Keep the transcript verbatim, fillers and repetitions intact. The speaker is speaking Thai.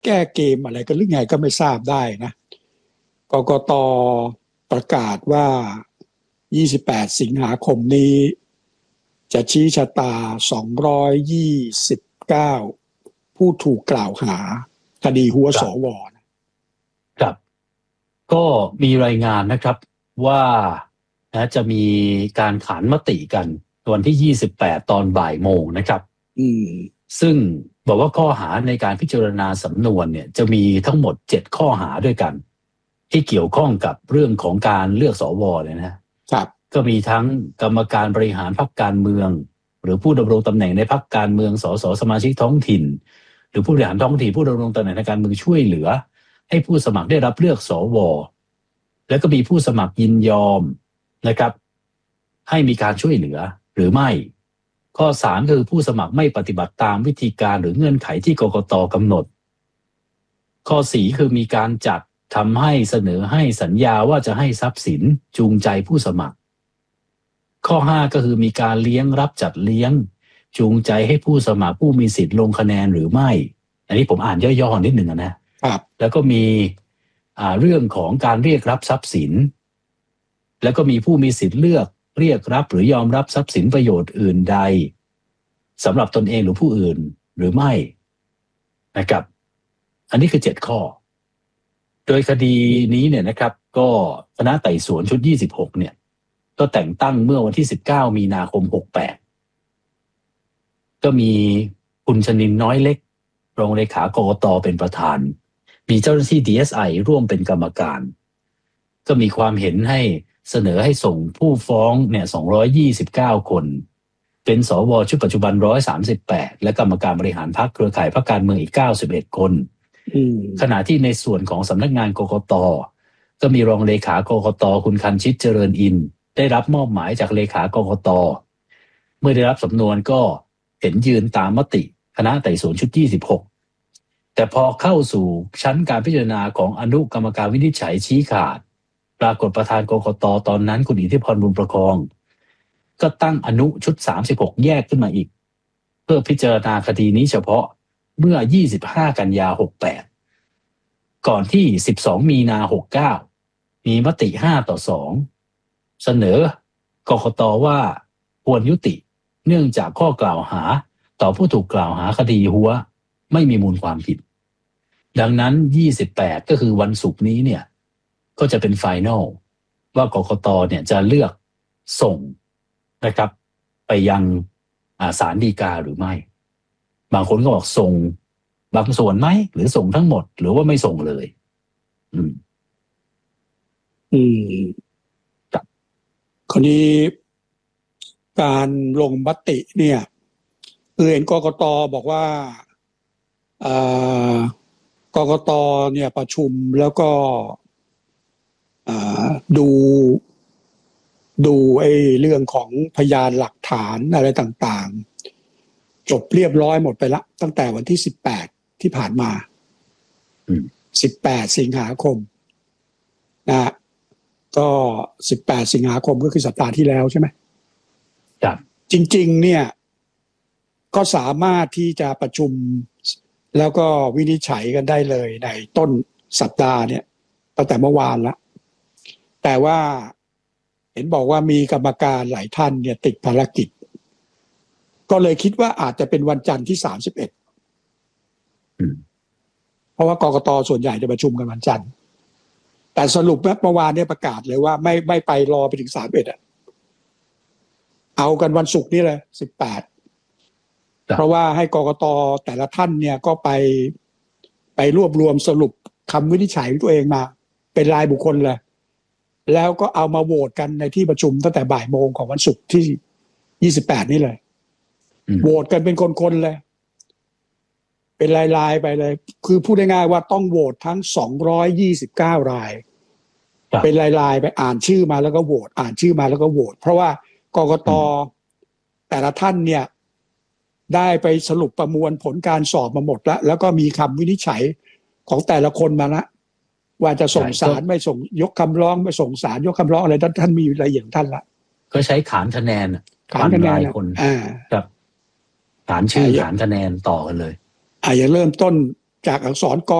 แก้เกมอะไรกันหรือไงก็ไม่ทราบได้นะกกต.ประกาศว่ายี่สิบแปดสิงหาคมนี้จะชี้ชะตาสองร้อยยี่สิบเก้าผู้ถูกกล่าวหาคดีหัวสวครับก็มีรายงานนะครับว่านะจะมีการขานมติกันวันที่ยี่สิบแปดตอนบ่ายโมงนะครับอืมซึ่งบอกว่าข้อหาในการพิจารณาสำนวนเนี่ยจะมีทั้งหมดเจ็ดข้อหาด้วยกันที่เกี่ยวข้องกับเรื่องของการเลือกสวเลยนะครับก็มีทั้งกรรมการบริหารพรรคการเมืองหรือผู้ดำรงตำแหน่งในพรรคการเมืองสสสมาชิกท้องถิ่นหรือผู้บริหารท้องถิ่นผู้ดำรงตำแหน่งในการเมืองช่วยเหลือให้ผู้สมัครได้รับเลือกสวแล้วก็มีผู้สมัครยินยอมนะครับให้มีการช่วยเหลือหรือไม่ข้อสามคือผู้สมัครไม่ปฏิบัติตามวิธีการหรือเงื่อนไขที่กกต.กำหนดข้อสี่คือมีการจัดทำให้เสนอให้สัญญาว่าจะให้ทรัพย์สินจูงใจผู้สมัครข้อห้าก็คือมีการเลี้ยงรับจัดเลี้ยงจูงใจให้ผู้สมัครผู้มีสิทธิ์ลงคะแนนหรือไม่อันนี้ผมอ่านย่อๆนิดหนึ่งนะครับแล้วก็มีอ่าเรื่องของการเรียกรับทรัพย์สินแล้วก็มีผู้มีสิทธิ์เลือกเรียกรับหรือยอมรับทรัพย์สินประโยชน์อื่นใดสำหรับตนเองหรือผู้อื่นหรือไม่นะครับอันนี้คือเจ็ดข้อโดยคดีนี้เนี่ยนะครับก็คณะไต่สวนชุดยี่สิบหกเนี่ยก็แต่งตั้งเมื่อวันที่สิบเก้ามีนาคมหกแปดก็มีคุณชนินน้อยเล็กรองเลขากกต.เป็นประธานมีเจ้าหน้าที่ ดี เอส ไอ ร่วมเป็นกรรมการก็มีความเห็นให้เสนอให้ส่งผู้ฟ้องเนี่ยสองร้อยยี่สิบเก้าคนเป็นสวชุดปัจจุบันหนึ่งร้อยสามสิบแปดและกรรมการบริหารพรรคเครือข่ายพรรคการเมืองอีกเก้าสิบเอ็ดคนขณะที่ในส่วนของสำนักงานกกต.ก็มีรองเลขากกต.คุณคันชิตเจริญอินทร์ได้รับมอบหมายจากเลขากกต.เมื่อได้รับสำนวนก็เห็นยืนตามมติคณะไต่สวนชุดยี่สิบหกแต่พอเข้าสู่ชั้นการพิจารณาของอนุกรรมการวินิจฉัยชี้ขาดปรากฏประธานกกต.ตอนนั้นคุณอิทธิพรบุญประคองก็ตั้งอนุชุดสามสิบหกแยกขึ้นมาอีกเพื่อพิจารณาคดีนี้เฉพาะเมื่อยี่สิบห้ากันยาหกแปดก่อนที่สิบสองมีนาหกเก้ามีมติห้าต่อสองเสนอกกต.ว่าควรยุติเนื่องจากข้อกล่าวหาต่อผู้ถูกกล่าวหาคดีหัวไม่มีมูลความผิดดังนั้นยี่สิบแปดก็คือวันศุกร์นี้เนี่ยก็จะเป็นไฟนอลว่ากกต.เนี่ยจะเลือกส่งนะครับไปยังศาลฎีกาหรือไม่บางคนก็บอกส่งบางส่วนไหมหรือส่งทั้งหมดหรือว่าไม่ส่งเลยอืมอืมครับคราวนี้การลงมติเนี่ยคือเห็นกกต.บอกว่าอ่ากกต.เนี่ยประชุมแล้วก็อ่าดูดูไอ้เรื่องของพยานหลักฐานอะไรต่างๆจบเรียบร้อยหมดไปละตั้งแต่วันที่สิบแปดที่ผ่านมาสิบแปดสิงหาคมนะก็สิบแปดสิงหาคมก็คือสัปดาห์ที่แล้วใช่ไหมครับจริงๆเนี่ยก็สามารถที่จะประชุมแล้วก็วินิจฉัยกันได้เลยในต้นสัปดาห์เนี่ยตั้งแต่เมื่อวานละแต่ว่าเห็นบอกว่ามีกรรมการหลายท่านเนี่ยติดภารกิจก็เลยคิดว่าอาจจะเป็นวันจันทร์ที่สามสิบเอ็ดเพราะว่ากกต.ส่วนใหญ่จะประชุมกันวันจันทร์แต่สรุปเมื่อวานเนี่ยประกาศเลยว่าไม่ไม่ไปรอไปถึงสามสิบเอ็ดอ่ะเอากันวันศุกร์นี่เลยสิบแปดเพราะว่าให้กกต.แต่ละท่านเนี่ยก็ไปไปรวบรวมสรุปคำวินิจฉัยของตัวเองมาเป็นรายบุคคลเลยแล้วก็เอามาโหวตกันในที่ประชุมตั้งแต่บ่ายโมงของวันศุกร์ที่ยี่สิบแปดนี่เลยโหวตกันเป็นคนๆเลยเป็นรายๆไปเลยคือพูดง่ายๆว่าต้องโหวตทั้งสองร้อยยี่สิบเก้ารายเป็นรายๆไปอ่านชื่อมาแล้วก็โหวตอ่านชื่อมาแล้วก็โหวตเพราะว่ากกต.แต่ละท่านเนี่ยได้ไปสรุปประมวลผลการสอบมาหมดแล้วแล้วก็มีคำวินิจฉัยของแต่ละคนมาละว่าจะส่งศาลไม่ส่งยกคำร้องไม่ส่งศาลยกคำร้องอะไรท่านมีรายละเอียดท่านละก็ใช้ขานคะแนนขานคะแนนคนอ่าครับขานชื่อขานคะแนนต่อกันเลยอ่าอย่างเริ่มต้นจากอักษรก